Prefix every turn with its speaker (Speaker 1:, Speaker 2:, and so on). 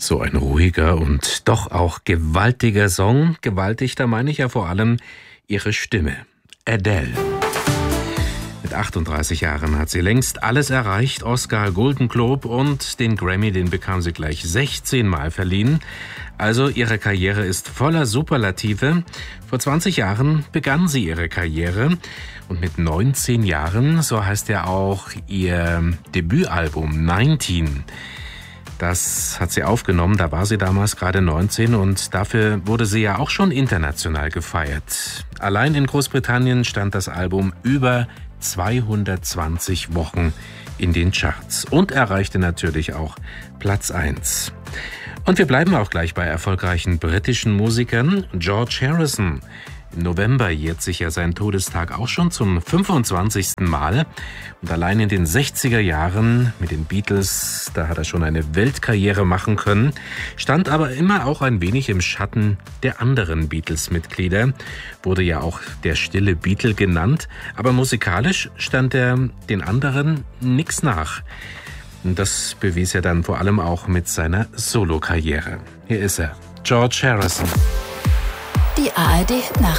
Speaker 1: So ein ruhiger und doch auch gewaltiger Song. Gewaltig, da meine ich ja vor allem ihre Stimme. Adele. Mit 38 Jahren hat sie längst alles erreicht. Oscar, Golden Globe und den Grammy, den bekam sie gleich 16 Mal verliehen. Also ihre Karriere ist voller Superlative. Vor 20 Jahren begann sie ihre Karriere. Und mit 19 Jahren, so heißt ja auch ihr Debütalbum 19. Das hat sie aufgenommen, da war sie damals gerade 19 und dafür wurde sie ja auch schon international gefeiert. Allein in Großbritannien stand das Album über 220 Wochen in den Charts und erreichte natürlich auch Platz 1. Und wir bleiben auch gleich bei erfolgreichen britischen Musikern. George Harrison. Im November jährt sich ja sein Todestag auch schon zum 25. Mal. Und allein in den 60er Jahren mit den Beatles, da hat er schon eine Weltkarriere machen können, stand aber immer auch ein wenig im Schatten der anderen Beatles-Mitglieder. Wurde ja auch der stille Beatle genannt, aber musikalisch stand er den anderen nichts nach. Und das bewies er dann vor allem auch mit seiner Solokarriere. Hier ist er, George Harrison.
Speaker 2: Die ARD